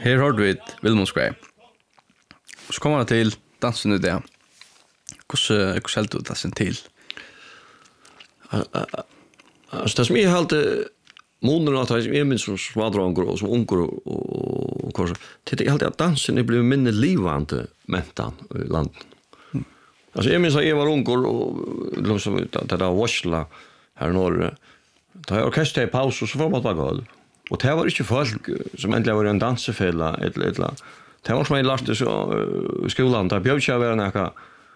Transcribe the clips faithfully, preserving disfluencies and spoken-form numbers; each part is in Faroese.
Her har du et Vilmonsgrej. Så kommer det til dansen i det. Hvordan hvordan du dansen til? Alltså det som är helt månader att jag minns som svadranger och som unger och och det är helt att dansen är blivit minne livande mentan i landet. Alltså jag minns att jag var unger och liksom det där varsla här norr. Ta orkester i paus och så får man bara gå. Och det var inte folk som äntligen var en dansefälla eller eller. Det var som jag lärde så skolan där bjöd jag vara några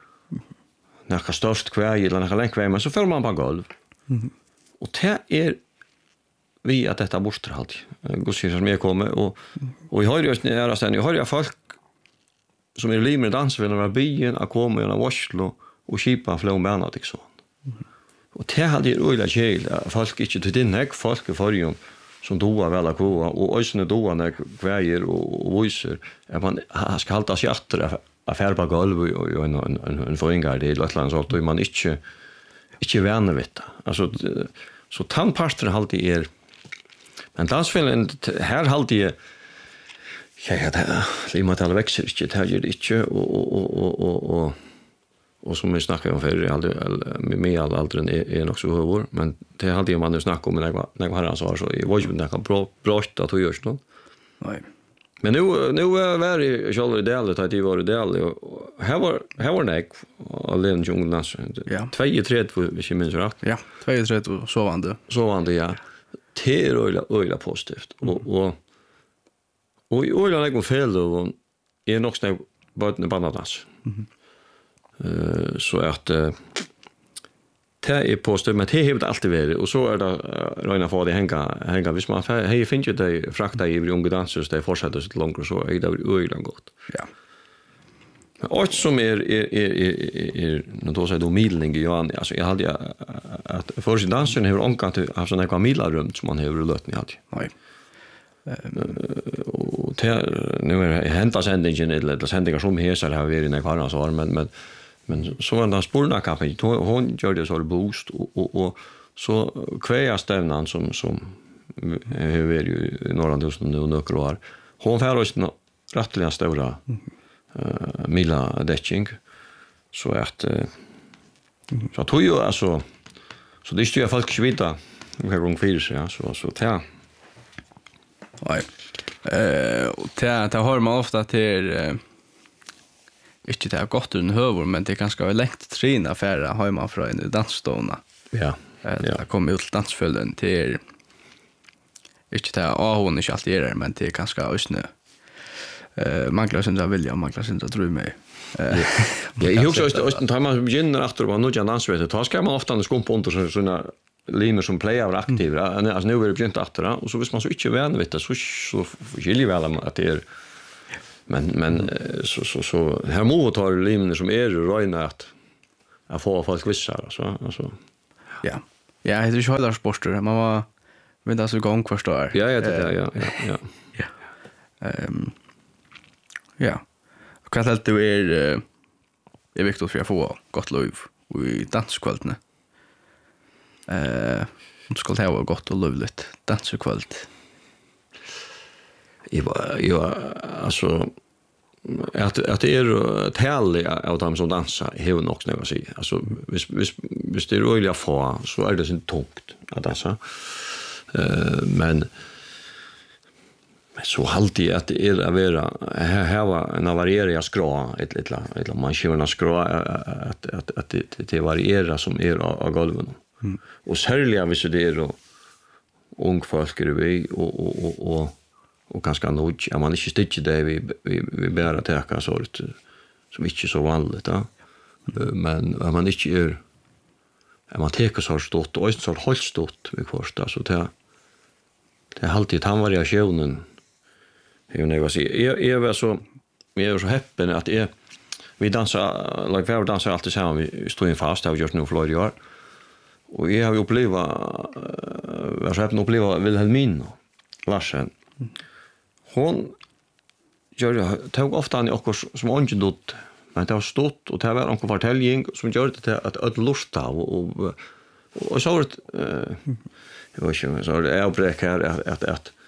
några störst kväll eller några länk kväll men så får man bara golv. Mm. Och det är vi att detta borster halt. Gosse som jag kommer och och jag har ju nära sen jag har ju folk som är limer dans vill vara byen att komma och varsla och skipa flom bärnat liksom. Mm. Och det hade ju öliga gel folk inte till den här folk för ju som doa väl att gå och ösne doa när kväjer och voiser är man ska hålla sig efter affärba golv och en en en föringar det låt lands allt och man inte inte värna vet alltså så tandpastor alltid är men dansfällen här alltid är ja det limat alla växer inte det här gör det inte och och och och och och som vi snackar om för aldrig med med all åldern är är också över men det hade ju man ju snackat om när jag när jag har ansvar så i var ju det kan bra bra att du görs då. Nej. Men nu nu var det själva det att det var det och här var här var det allen jungna så två tre vi minns rätt. Ja, två tre sovande. Sovande ja. Te öla öla positivt och och och i öla någon fel då är nog snä bara bananas. Mhm. Eh så att det är positivt men det har alltid varit och så är det räna för det hänga hänga vis man hej finns ju det frakta i unga dansers det fortsätter så långt så är det öjlan gott. Ja. Men och som är är är är när då så då milning ju alltså jag hade att för sin dansen har onkat av såna här milrum som man har lött ni hade. Nej. Och det nu är hämta sändningen eller sändningar som här så har vi i några så men men men så var det spolna kapen hon gör det så boost och och och så kväja stävnan som som är ju i Norrland just nu några år hon får oss rättliga stora eh mila detching så att så tror ju alltså så det är ju folk svita med gång fyra ja så så ta nej eh och det det har man ofta till inte det är gott under hövor men det är ganska längt trina affärer har man från en dansstona. Ja. Ja. Det kommer ut dansfölden till inte det är hon inte alltid är det men det är ganska ösnö. Eh man klarar inte vilja man klarar inte tro mig. Eh ja, jag också östen tar man begynner efter vad nu jag dansar då ska man ofta skumpa under såna limer som player aktiva. Alltså nu är det begynt efter och så visst man så inte värna vet det så så skiljer väl att det är men men så så så här måste ha limner som är röjna att jag får folk vissa alltså alltså ja ja det är ju hålla sporter man var men alltså gång förstår ja ja det ja ja ja ja ehm ja och kan helt du är är viktigt för att få gott lov i danskvällarna eh du ska ha gott och lovligt danskväll. Jag var jag alltså att att det är ett härligt av dem som dansar hur nog ska jag säga alltså vis vis vis det är roligt att få så är det så tungt att dansa eh men men så alltid att det är att vara här här var en varieria skra ett litet ett man kör skra att att att det det varierar som är av golven mm. och särskilt vis det är då ung folk är vi och och och och och ganska nog är man inte stitch det vi vi vi bara täcka sort som inte så vanligt då men om man inte är är man täcker så stort och så håll stort vi första så det det är alltid han variationen hur när jag säger är är så vi är så häppen att är vi dansar like vi dansar alltid så vi står in fast har gjort nu för år och jag har ju upplevt jag har haft upplevt Wilhelmina Larsen hon gör tog ofta han också som ungen dot men det har stått och det var en fortälling som gör det att att lusta och och så vart eh jag vet inte så det är uppräck här att att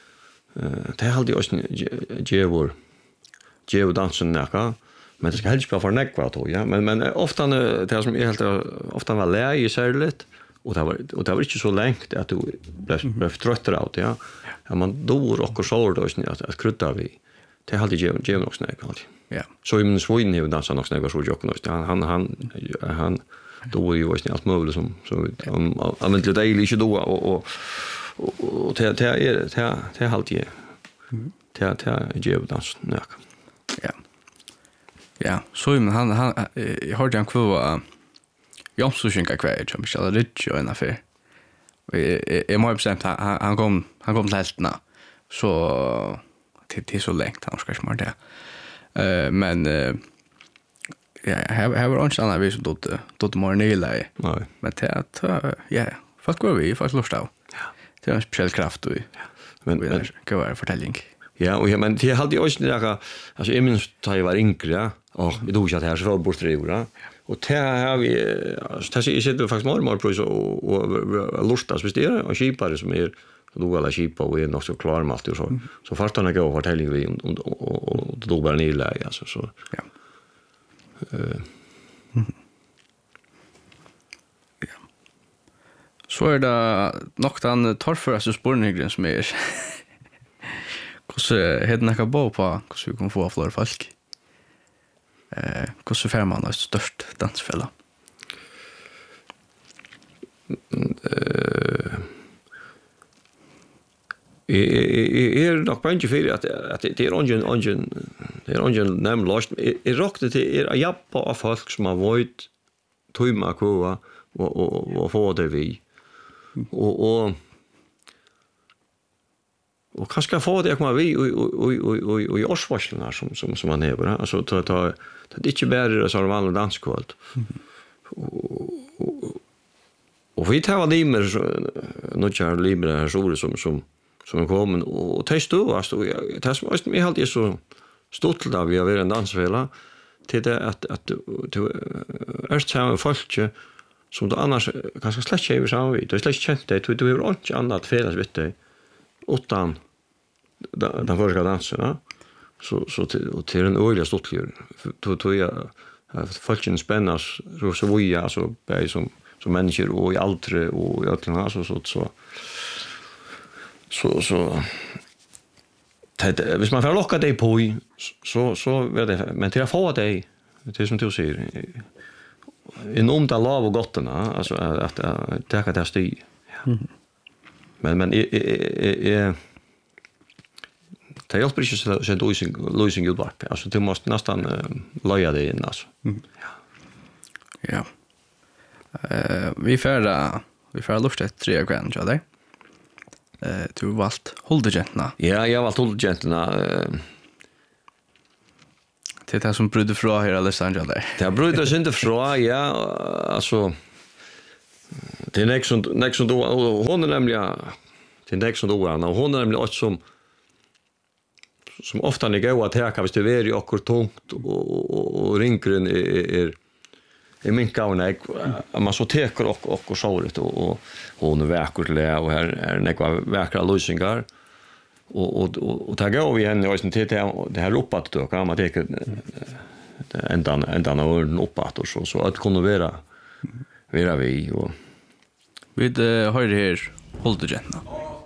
Eh, det är alltid också gevor gevor dansen näka, men det ska helst bara för nekva då, ja. Men men ofta det som är helt ofta var lä i särskilt och det var och det var inte så längt att du blev blev trött ut, ja. Ja, man dår och så då att att krydda vi. Det är alltid gevor gevor också näka. Ja. Så i min svin hur dansa också näka så jag också. Han han han han då är ju också allt möjligt som så om använder det inte då och och och det det är det det är alltid det det är gevdans näka. Ja. Ja, så men han han jag hörde han kvar jag så synka kvar som jag rich och en affär. Och är mer bestämt han han kom han kom till heltna. Så det det är så längt han ska smart det. Eh men ja, här här var inte annat vi som då då morgon i läge. Nej. Men det att ja, fast går vi fast lust av. Ja. Det är en speciell kraft och men men kan vara fortälling. Ja, och men det hade ju också där alltså jag minns att jag var yngre, ja. Och vi dog att här så bortreora. Och det har vi alltså det är sitter faktiskt mer mer på så och lustas visst det och skipare som är då alla skipa och är nog så klar med allt och så. Så först han går fortälling vi och då bara ni läge alltså så. Ja. Eh Ja. Så är det nog den torrföraste spårningen som är Hvordan heter det noe på på hvordan vi kan få flere folk? Eh, hvordan får man et størst dansfälla? Eh är nog på inte för att att det är ungen ungen det är ungen nämn lost är rockte till är jappa av folk som har varit tumma kova och och och få det vi och och och kanske få det komma vi och och och och och i årsvarslarna som som som man är alltså ta ta det är inte bara så vanlig danskvalt och och vi tar limer något jag limer så som som som kommer och testa alltså det som är mig alltid så stolt av vi har varit en dansfälla till det att att du är så folk som då annars kanske släcka över så vi det är släcka känt det du har inte annat felas vet du utan den första dansen så så till och till en öliga stoltgör då då jag folken spännas så så vi alltså bäj som som människor och i altre och i öllna så så så så så det hvis man får locka dig på så så vet det men till att få dig det som du säger enormt lov och gottarna alltså att ta det sti men men är är det hjälper inte så så lösning lösning ju bara alltså du måste nästan lägga det in alltså ja ja eh vi färda vi färda lust ett tre grand ja där eh du har valt Holdegentna ja jag har valt Holdegentna det är det som brydde fra här Alessandra där det brydde sig inte fra ja alltså det är nästan nästan då hon är nämligen det är nästan då och hon är nämligen också som som ofta ni går att täcka visst det är ju akkurat tungt och och ringren är är är min kauna man så täcker och och så det och hon är verkligt lä och här är några verkliga lösningar och och och ta gå vi henne och inte det här uppåt då kan man täcka ändan ändan och uppåt och så så att kunna vara vara vi och vi har det här Holdegentna